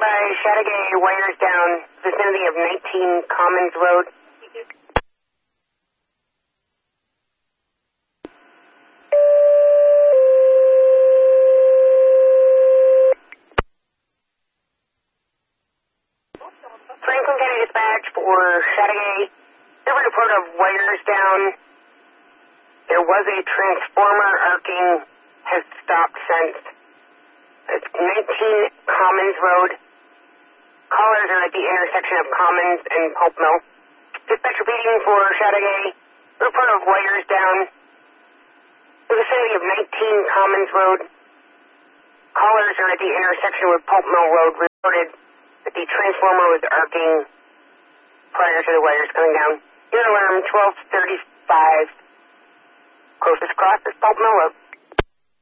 by Chateauguay, wires down, vicinity of 19 Commons Road. Franklin County Dispatch for Chateauguay. There was a report of wires down. There was a transformer arcing, has stopped since. It's 19 Commons Road. Callers are at the intersection of Commons and Pulp Mill. Dispatch repeating for Chateauguay. Report of wires down. The vicinity of 19 Commons Road. Callers are at the intersection with Pulp Mill Road. Reported that the transformer was arcing prior to the wires coming down. Unit alarm 1235. Closest cross is Pulp Mill Road.